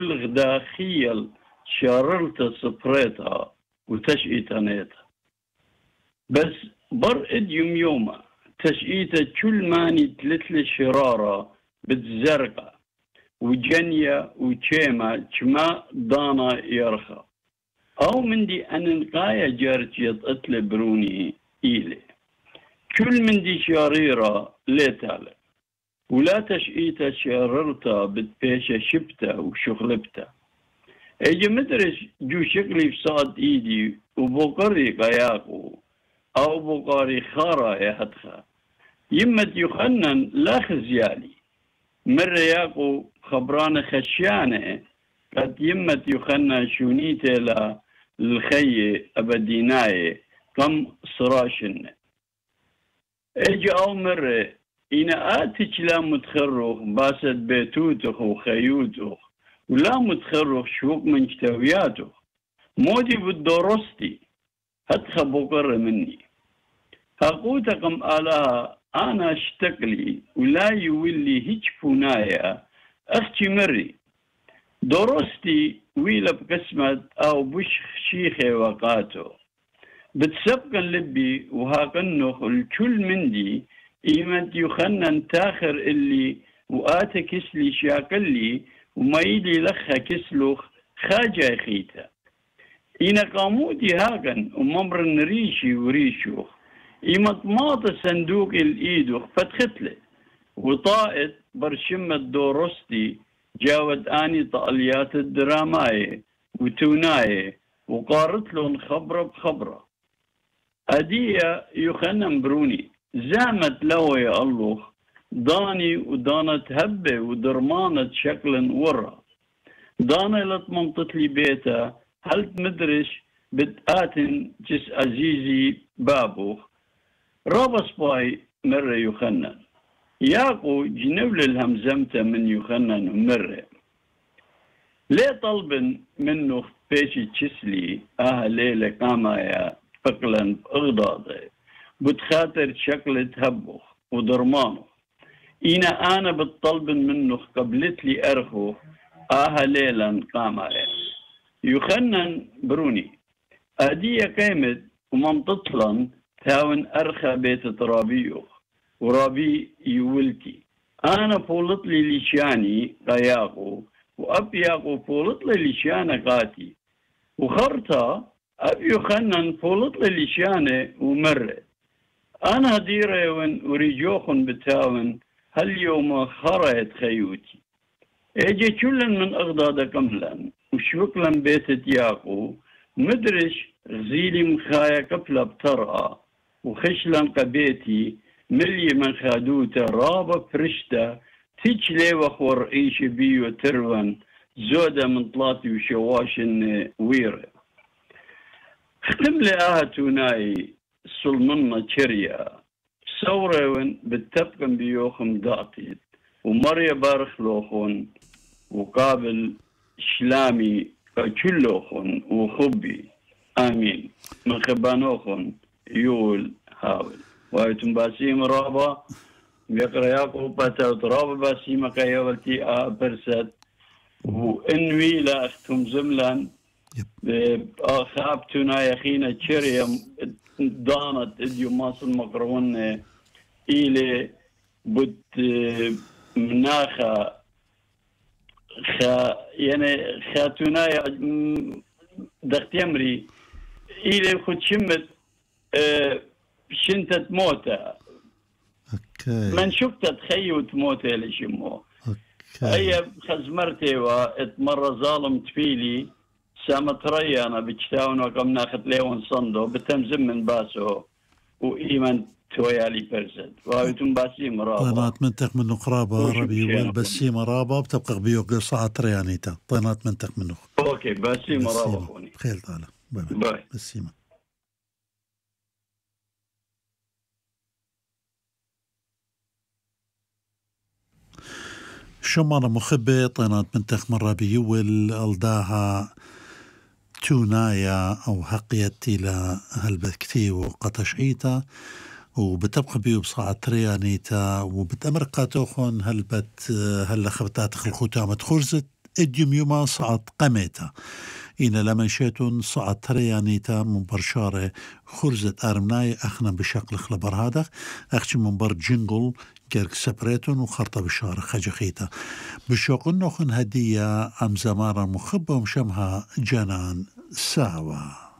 الغداخية شاررت صفريتها وتشئيتنيتها بس بر اديوم يوما تشئيت كل ماني تلتل شرارة بتزرقة وجنية وشيمة كما دانا يرخى أو من دي أن نقايا جارت يطلب بروني إيلي كل من دي شريرة ليتالك ولا تشئيت شررتها بتبيشة شبتها وشغلبتها اجي مدرش جو شكلي في صاد ايدي وبقري قياقو او بقاري خارا يهدخا يمت يخنن لا خزيالي مر ياقو خبران خشيانه قد يمت يخنن شونيته لا الخي ابديناي كم صراشن اجي او مر إنا آتش لا متخرخ باسد بيتوتخ وخيوتخ ولا متخرخ شوق من كتاوياته مودي بالدورستي هتخ بقر مني هقوتكم آلها أنا اشتكلي ولا يولي هيج فنايا أختي مري دورستي ويلا بقسمة أو بش شيخي وقاته بتسبق لبي وهاقنخ الكل مندي إيمت يخنن تاخر اللي وآتا كسلي شاكلي وما يدي لخا كسلوخ خاجة خيتا إينا قامودي هاقن وممر نريشي وريشوخ إيمت ماط صندوق الإيدوخ فتختله وطائت برشمة دورستي جاود آني طاليات الدراماي وتوناي وقارت لهم خبرة بخبرة أدية يخنن بروني زامت لو يا الله داني ودانت هبة ودرمانة شكل ورا داني لطمنطت لي بيتا هل مدرش بتآتن جس عزيزي بابو رابس باي مرة يخنن ياقو جنول الهمزمته من يخنن مرة ليه طلب منه بيشي تشسلي ليلة كامايا فقلا اغضاضي بتخاطر شكل تهبخ ودرمانه إنا أنا بتطلب منه قبلت لي أرخو ليلا قاما يخنن بروني أدية قيمت ومنططلا تاون أرخى بيت ترابيوخ ورابي يولتي أنا فولت لي ليشاني قياقو وأبياقو فولت لي ليشانة قاتي وخرطة أبي يخنن فولت لي ليشانة ومرة أنا ديريون وريجوخن بتاون هل يوم خريت خيوتي اجي كل من أغضاد كملا وشوكلا بيت ياقو مدرش غزيلي مخايا كفلة بطرقة وخشلا قبيتي ملي من خادوتا رابا فرشتا تيجلي وخور ايش بيو تروان زودة من طلاتي وشواشن ويرة ختم لي توناي سلمنا شريا سورون بالتبقن بيوخم داطيت ومريا بارخ لوخون وقابل شلامي كلوخون وخبي آمين من خبانوخون يول هاول وايتم باسيم رابا يقرأ ياقوب باتا رابا باسيم قياولتي برسد وانوي لا اختم زملا خابتنا يا خينا تشريا دانت اديو ماصل مقرون إلي بد مناخا يعني خاتونا دخت يمري إلي خد شمت شنتت موتا من شفت تخيوت موتا لشمو هي خزمرتي واتمر ظالم تفيلي سامت ريانا بجتاون وقم ناخد ليون صندو بتمزم من باسو وإيمان تويالي برزد وهايتم باسيم رابا طينات منتق منه قرابة ربي والبسيم رابا بتبقى بيو قصة ريانيتا طينات منتق منه اوكي باسيم رابا خوني خير تعالى باي بسيمة شمانة مخبة طينات منتق مرة بيول ألداها تونايا أو هقيت إلى هالبكتي وقطشعيتا وبتبقى بيو بصاعة ريانيتا وبتأمر قاتوخون هل خبتات خلخوتا متخرزت اديم يوما صعد قميتا إن لما شيتون صعد تريانيتا من برشارة خرزة أرمناي أخنا بشكل خلبر هذا أخش من بر جنجل كيرك سبريتون وخرطة بشارة خجخيتا بشوقن نوخن هدية أم زمارا مخبهم شمها جنان ساوا